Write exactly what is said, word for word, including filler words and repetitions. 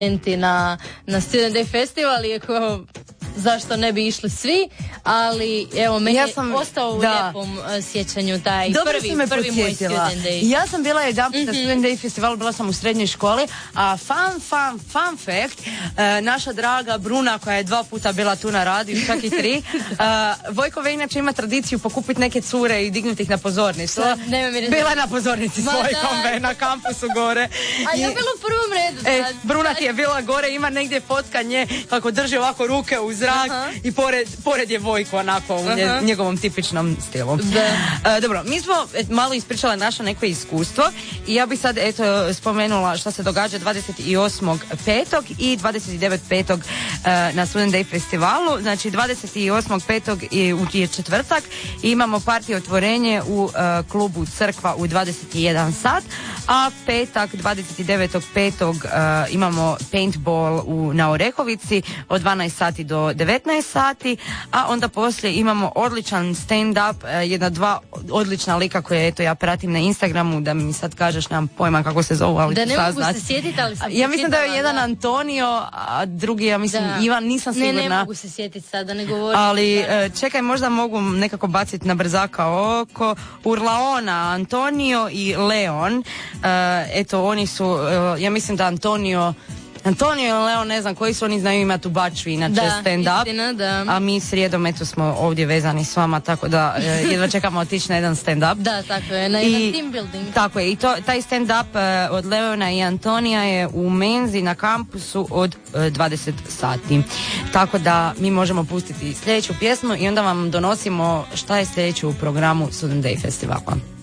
na, na Student Day Festival, iako zašto ne bi išli svi, ali evo, meni ja sam, je ostao u da. lijepom uh, sjećanju taj Dobro prvi, prvi moj Student Day. Ja sam bila jedan mm-hmm. na Student Day festivalu, bila sam u srednjoj školi, a fun, fun, fun fact, uh, naša draga Bruna, koja je dva puta bila tu na radiju, čak i tri, uh, Vojkova inače ima tradiciju pokupiti neke cure i dignuti ih na pozornicu. Bila je na pozornici s Vojkom, na kampusu gore. A ja bila u prvom redu. E, Bruna ti je bila gore, ima negdje fotka nje, kako drži ovako ruke u zrak uh-huh. i pored, pored je Vojko onako u nje, uh-huh. njegovom tipičnom stilu. Da. E, dobro, mi smo et, malo ispričala naše neko iskustvo i ja bih sad eto spomenula šta se događa dvadeset osmog petog i dvadeset devetog petog e, na Student Day festivalu. Znači dvadeset osmog petog je, je četvrtak i imamo partiju otvorenje u e, klubu Crkva u dvadeset jedan sat, a petak dvadeset devetog petog e, imamo paintball u, na Orehovici od dvanaest sati do devetnaest sati, a onda poslije imamo odličan stand-up, jedna dva odlična lika koje eto ja pratim na Instagramu, da mi sad kažeš, nemam pojma kako se zovu, ali da ne saznat. mogu se sjetiti, ali sam ja mislim da je jedan da. Antonio, a drugi ja mislim da. Ivan, nisam sigurna. Ne, ne mogu se sjetiti sad, da ne govorim. Ali da. Čekaj, možda mogu nekako baciti na brzaka oko. Urlaona, Antonio i Leon, eto oni su, ja mislim da Antonio Antonio i Leo, ne znam koji su, oni znaju imati u Bačvi inače da, stand-up, istina, da. A mi srijedom eto smo ovdje vezani s vama, tako da e, jedva čekamo otići na jedan stand-up. Da, tako je, na jedan team building. Tako je, i to, taj stand-up e, od Leona i Antonija je u Menzi na kampusu od e, dvadeset sati. Tako da mi možemo pustiti sljedeću pjesmu i onda vam donosimo šta je sljedeće u programu Student Day festivala.